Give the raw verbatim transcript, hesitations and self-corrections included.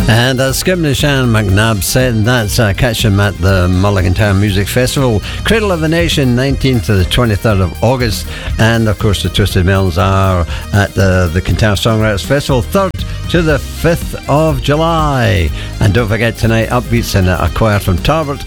And as Skibney Shan McNabb said, that's uh, catch him at the Mulligan Town Music Festival, Cradle of the Nation, nineteenth to the twenty-third of August. And of course the Twisted Melons are at the, the Kintyre Songwriters Festival, third to the fifth of July. And don't forget tonight, Upbeats and a choir from Tarbert